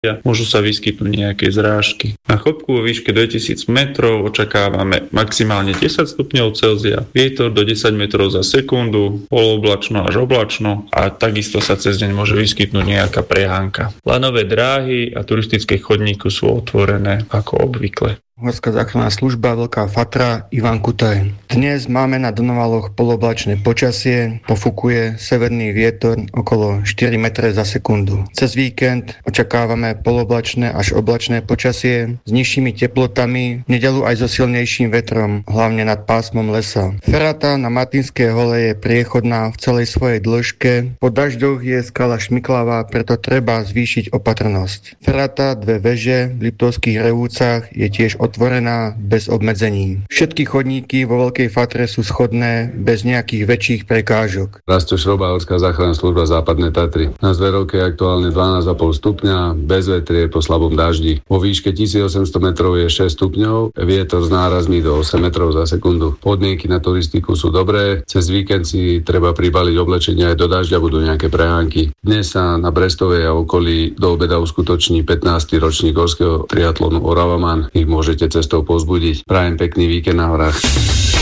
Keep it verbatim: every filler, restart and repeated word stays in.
môžu sa vyskytnúť nejaké zrážky. Na chopku vo výške dvetisíc metrov očakávame maximálne desať stupňov Celzia, vietor do desať metrov za sekundu, poloblačno až oblačno a takisto sa cez deň môže vyskytnúť nejaká prehánka. Lanové dráhy a turistické chodníky sú otvorené ako obvykle. Horská záchranná služba Veľká Fatra, Ivan Kutaj. Dnes máme na Donovaloch poloblačné počasie, pofúkuje severný vietor okolo štyri metre za sekundu. Cez víkend očakávame poloblačné až oblačné počasie s nižšími teplotami, v nedeľu aj so silnejším vetrom, hlavne nad pásmom lesa. Ferata na Martinskej hole je priechodná v celej svojej dĺžke. Po dažďoch je skala šmiklavá, preto treba zvýšiť opatrnosť. Ferata, dve veže v Liptovských Revúcach je tiež otvorená bez obmedzení. Všetky chodníky vo Veľkej Fatre sú schodné bez nejakých väčších prekážok. Rasto Šroba, Horská záchranná služba Západné Tatry. Na Zverovke je aktuálne dvanásť celá päť stupňa, bez vetrie po slabom daždi. Vo výške tisícosemsto metrov je šesť stupňov, vietor s nárazmi do osem metrov za sekundu. Podmienky na turistiku sú dobré, cez víkend si treba pribaliť oblečenie aj do dažďa, budú nejaké prehánky. Dnes sa na Brestovej a okolí do obeda uskutoční pätnásty ročník horského triatlonu Oravaman. Ich môžete cestou povzbudiť. Prajem pekný víkend na horách.